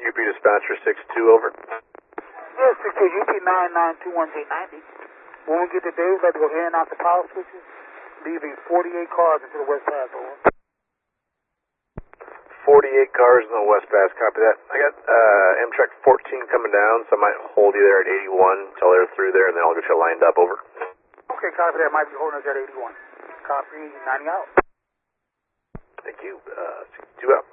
UP dispatcher 6-2, over. Yes, 6-2, UP 9921J90. When we get to there, we'd like to go in and out the power switches, leaving 48 cars into the West Pass, over. 48 cars in the West Pass, copy that. I got Amtrak 14 coming down, so I might hold you there at 81 until they're through there, and then I'll get you lined up, over. Okay, copy that. Might be holding us at 81. Copy, 90 out. Thank you. 2 out.